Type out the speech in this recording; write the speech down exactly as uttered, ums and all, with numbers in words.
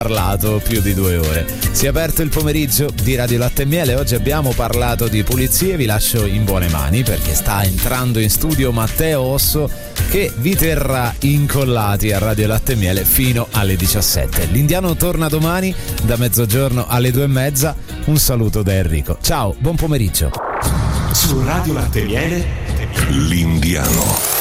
parlato più di due ore. Si è aperto il pomeriggio di Radio Latte e Miele. Oggi abbiamo parlato di pulizie. Vi lascio in buone mani perché sta entrando in studio Matteo Osso, che vi terrà incollati a Radio Latte e Miele fino alle diciassette. L'Indiano torna domani da mezzogiorno alle due e mezza. Un saluto da Enrico. Ciao, buon pomeriggio. Su Radio Latte e Miele, l'Indiano.